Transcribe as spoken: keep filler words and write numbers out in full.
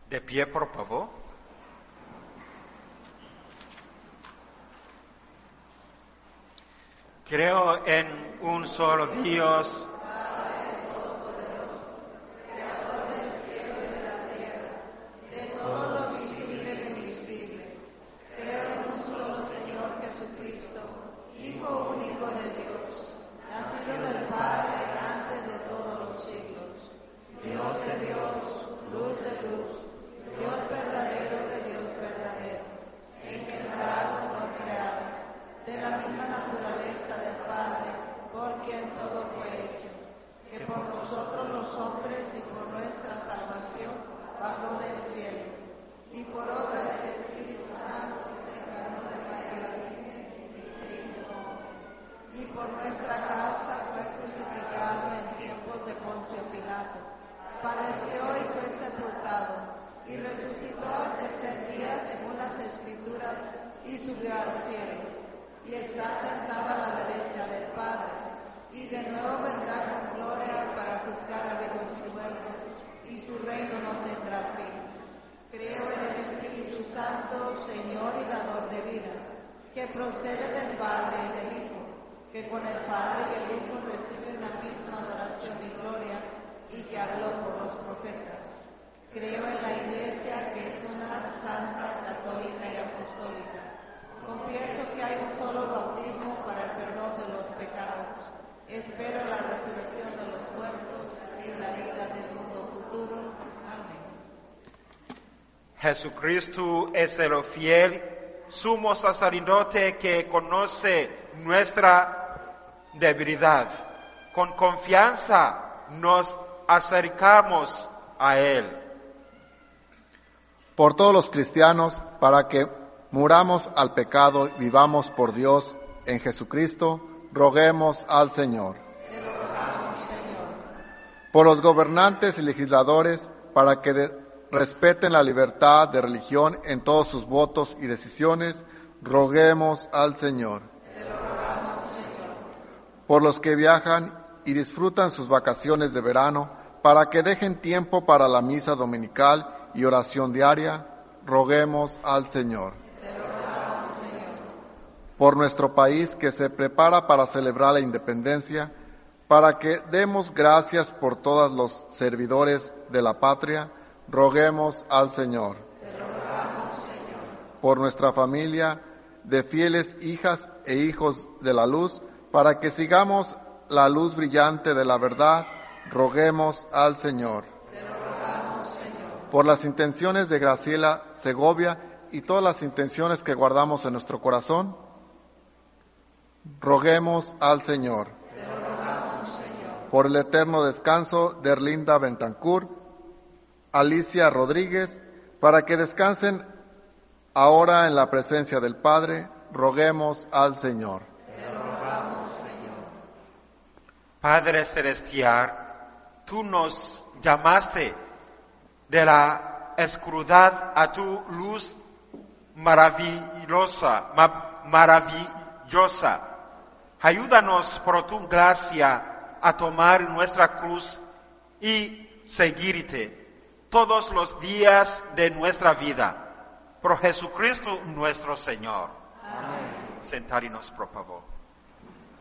De pie, por favor. Creo en un solo Dios, padeció y fue sepultado, y resucitó al tercer día según las Escrituras, y subió al cielo, y está sentado a la derecha del Padre, y de nuevo vendrá con gloria para juzgar a vivos y muertos, y su reino no tendrá fin. Creo en el Espíritu Santo, Señor y dador de vida, que procede del Padre y del Hijo, que con el Padre y el Hijo reciben la misma adoración y gloria, y que habló por los profetas. Creo en la Iglesia, que es una santa, católica y apostólica. Confieso que hay un solo bautismo para el perdón de los pecados. Espero la resurrección de los muertos y la vida del mundo futuro. Amén. Jesucristo es el fiel sumo sacerdote que conoce nuestra debilidad. Con confianza nos acercamos a Él. Por todos los cristianos, para que muramos al pecado y vivamos por Dios en Jesucristo, roguemos al Señor. Te lo rogamos, Señor. Por los gobernantes y legisladores, para que de- respeten la libertad de religión en todos sus votos y decisiones, roguemos al Señor. Te lo rogamos, Señor. Por los que viajan y disfrutan sus vacaciones de verano, para que dejen tiempo para la misa dominical y oración diaria, roguemos al Señor. Te lo rogamos, Señor. Por nuestro país que se prepara para celebrar la independencia, para que demos gracias por todos los servidores de la patria, roguemos al Señor. Te lo rogamos, Señor. Por nuestra familia de fieles hijas e hijos de la luz, para que sigamos la luz brillante de la verdad, roguemos al Señor. Te lo rogamos, Señor. Por las intenciones de Graciela Segovia y todas las intenciones que guardamos en nuestro corazón, roguemos al Señor. Te lo rogamos, Señor. Por el eterno descanso de Erlinda Bentancur, Alicia Rodríguez, para que descansen ahora en la presencia del Padre, roguemos al Señor. Te lo rogamos, Señor. Padre Celestial, tú nos llamaste de la oscuridad a tu luz maravillosa, ma- maravillosa. Ayúdanos por tu gracia a tomar nuestra cruz y seguirte todos los días de nuestra vida. Por Jesucristo nuestro Señor. Amén. Sentarnos, por favor.